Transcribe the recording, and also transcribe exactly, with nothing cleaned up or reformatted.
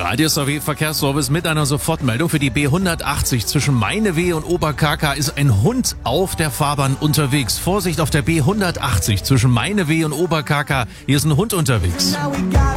A D S V Verkehrsservice mit einer Sofortmeldung für die B hundertachtzig zwischen Meinewehe und Oberkerka ist ein Hund auf der Fahrbahn unterwegs. Vorsicht auf der B hundertachtzig zwischen Meinewehe und Oberkerka, hier ist ein Hund unterwegs.